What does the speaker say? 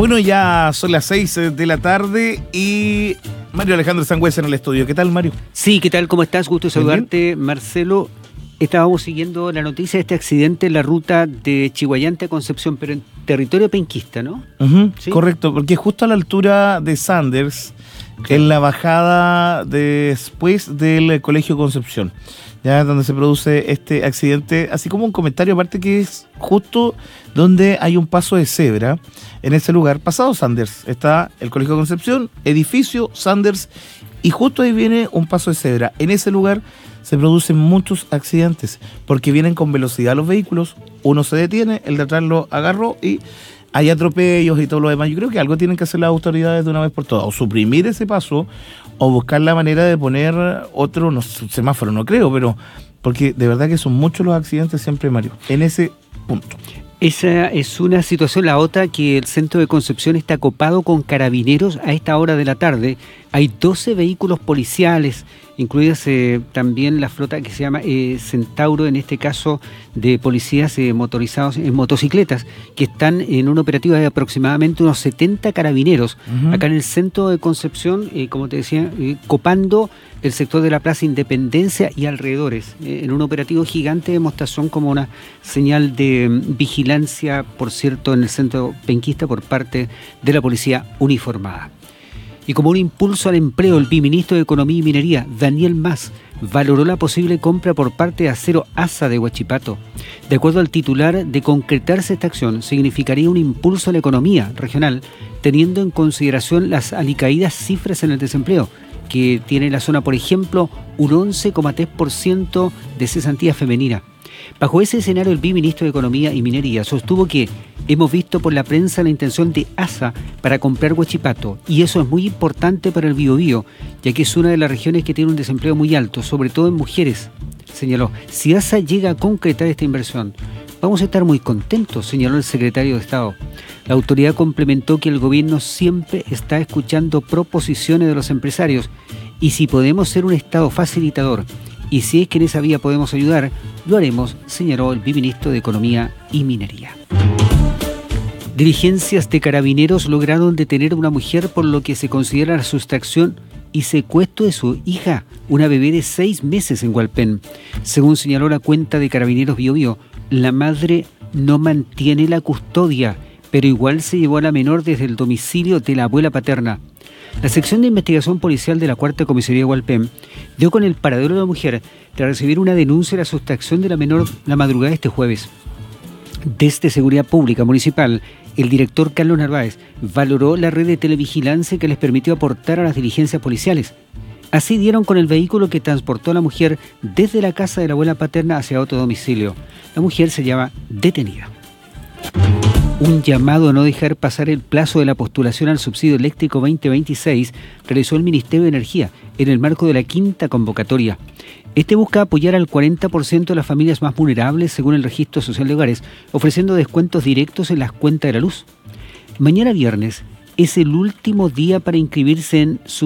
Bueno, ya son las 6 de la tarde y Mario Alejandro Sangüesa en el estudio. ¿Qué tal, Mario? Sí, ¿qué tal? ¿Cómo estás? Gusto saludarte, Marcelo. Estábamos siguiendo la noticia de este accidente en la ruta de Chiguayante a Concepción, pero en territorio penquista, ¿no? ¿Sí? Correcto, porque justo a la altura de Sanders, en la bajada después del Colegio Concepción, ya donde se produce este accidente, así como un comentario aparte que es justo donde hay un paso de cebra. En ese lugar, pasado Sanders, está el Colegio Concepción, edificio Sanders, y justo ahí viene un paso de cebra. En ese lugar se producen muchos accidentes, porque vienen con velocidad los vehículos, uno se detiene, el de atrás lo agarró y hay atropellos y todo lo demás. Yo creo que algo tienen que hacer las autoridades de una vez por todas, o suprimir ese paso, o buscar la manera de poner otro, no sé, semáforo, no creo, pero porque de verdad que son muchos los accidentes siempre, Mario, en ese punto. Esa es una situación, la otra, que el centro de Concepción está copado con carabineros a esta hora de la tarde. Hay 12 vehículos policiales, incluidas también la flota que se llama Centauro, en este caso de policías motorizados en motocicletas, que están en un operativo de aproximadamente unos 70 carabineros, acá en el centro de Concepción, como te decía, copando el sector de la Plaza Independencia y alrededores, en un operativo gigante de mostración como una señal de vigilancia, por cierto, en el centro penquista por parte de la policía uniformada. Y como un impulso al empleo, el viceministro de Economía y Minería, Daniel Mas, valoró la posible compra por parte de Acero ASA de Huachipato. De acuerdo al titular, de concretarse esta acción, significaría un impulso a la economía regional, teniendo en consideración las alicaídas cifras en el desempleo, que tiene la zona, por ejemplo, un 11,3% de cesantía femenina. Bajo ese escenario, el viceministro de Economía y Minería sostuvo que hemos visto por la prensa la intención de ASA para comprar Huachipato, y eso es muy importante para el Biobío, ya que es una de las regiones que tiene un desempleo muy alto, sobre todo en mujeres. Señaló, si ASA llega a concretar esta inversión, vamos a estar muy contentos, señaló el secretario de Estado. La autoridad complementó que el gobierno siempre está escuchando proposiciones de los empresarios, y si podemos ser un Estado facilitador, y si es que en esa vía podemos ayudar, lo haremos, señaló el viceministro de Economía y Minería. Diligencias de carabineros lograron detener a una mujer por lo que se considera la sustracción y secuestro de su hija, una bebé de 6 meses en Hualpén. Según señaló la cuenta de Carabineros Biobío, la madre no mantiene la custodia, pero igual se llevó a la menor desde el domicilio de la abuela paterna. La sección de investigación policial de la Cuarta Comisaría de Hualpén dio con el paradero de la mujer tras recibir una denuncia de la sustracción de la menor la madrugada de este jueves. Desde Seguridad Pública Municipal, el director Carlos Narváez valoró la red de televigilancia que les permitió aportar a las diligencias policiales. Así dieron con el vehículo que transportó a la mujer desde la casa de la abuela paterna hacia otro domicilio. La mujer se hallaba detenida. Un llamado a no dejar pasar el plazo de la postulación al subsidio eléctrico 2026 realizó el Ministerio de Energía en el marco de la quinta convocatoria. Este busca apoyar al 40% de las familias más vulnerables según el Registro Social de Hogares, ofreciendo descuentos directos en las cuentas de la luz. Mañana viernes es el último día para inscribirse en